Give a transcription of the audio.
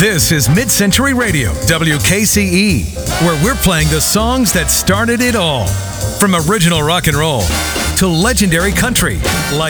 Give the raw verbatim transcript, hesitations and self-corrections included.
This is Mid-Century Radio, W K C E, where we're playing the songs that started it all. From original rock and roll to legendary country, like